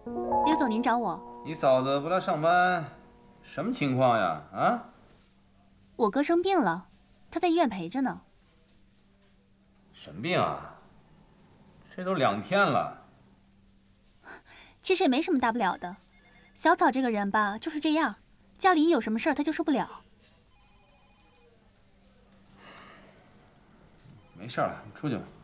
刘总，您找我？ 你嫂子不来上班，什么情况呀？啊？ 我哥生病了，他在医院陪着呢。 什么病啊？这都2天了。 其实也没什么大不了的，小草这个人吧，就是这样，家里一有什么事儿他就受不了。 没事了，你出去吧。